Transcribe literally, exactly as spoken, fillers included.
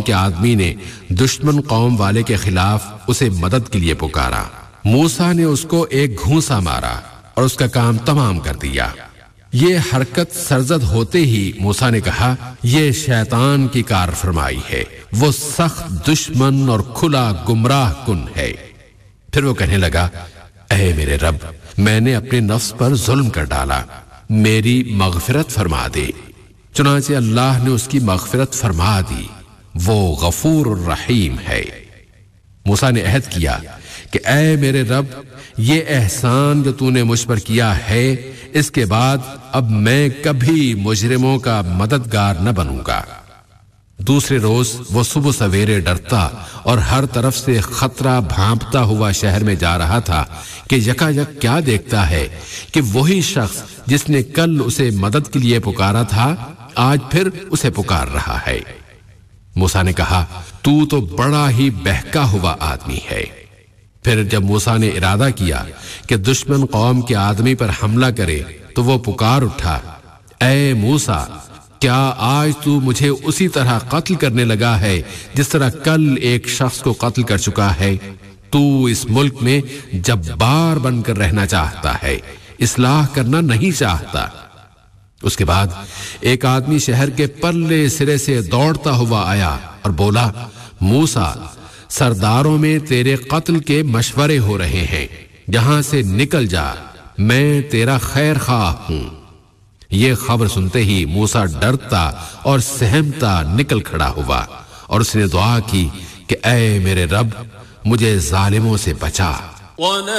کے آدمی نے دشمن قوم والے کے خلاف اسے مدد کے لیے پکارا۔ موسیٰ نے اس کو ایک گھونسا مارا اور اس کا کام تمام کر دیا۔ یہ حرکت سرزد ہوتے ہی موسیٰ نے کہا، یہ شیطان کی کار فرمائی ہے، وہ سخت دشمن اور کھلا گمراہ کن ہے۔ پھر وہ کہنے لگا، اے میرے رب، میں نے اپنے نفس پر ظلم کر ڈالا، میری مغفرت فرما دے۔ چنانچہ اللہ نے اس کی مغفرت فرما دی، وہ غفور الرحیم ہے۔ موسیٰ نے عہد کیا کہ اے میرے رب، یہ احسان جو تو نے مجھ پر کیا ہے، اس کے بعد اب میں کبھی مجرموں کا مددگار نہ بنوں گا۔ دوسرے روز وہ صبح سویرے ڈرتا اور ہر طرف سے خطرہ بھانپتا ہوا شہر میں جا رہا تھا کہ یکا یک کیا دیکھتا ہے کہ وہی شخص جس نے کل اسے مدد کے لیے پکارا تھا آج پھر اسے پکار رہا ہے۔ موسیٰ نے کہا، تو تو بڑا ہی بہکا ہوا آدمی ہے۔ پھر جب موسیٰ نے ارادہ کیا کہ دشمن قوم کے آدمی پر حملہ کرے تو وہ پکار اٹھا، اے موسیٰ، کیا آج تو مجھے اسی طرح قتل کرنے لگا ہے جس طرح کل ایک شخص کو قتل کر چکا ہے؟ تو اس ملک میں جبار بن کر رہنا چاہتا ہے، اصلاح کرنا نہیں چاہتا۔ اس کے بعد ایک آدمی شہر کے پرلے سرے سے دوڑتا ہوا آیا اور بولا، موسیٰ، سرداروں میں تیرے قتل کے مشورے ہو رہے ہیں، یہاں سے نکل جا، میں تیرا خیر خواہ ہوں۔ یہ خبر سنتے ہی موسیٰ ڈرتا اور سہمتا نکل کھڑا ہوا اور اس نے دعا کی کہ اے میرے رب، مجھے ظالموں سے بچا۔